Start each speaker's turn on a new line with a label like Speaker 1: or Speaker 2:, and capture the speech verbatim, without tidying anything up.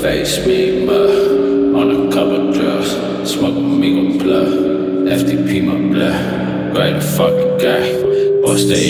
Speaker 1: face me, but on a couple drugs, smoke amigo blood, F T P my blood, right the fucking guy, bust the